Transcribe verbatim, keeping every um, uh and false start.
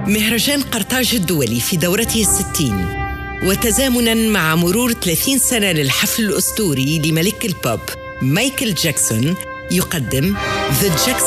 مهرجان قرطاج الدولي في دورته الستين، وتزامناً مع مرور ثلاثين سنة للحفل الأسطوري لملك البوب مايكل جاكسون، يقدم The Jackson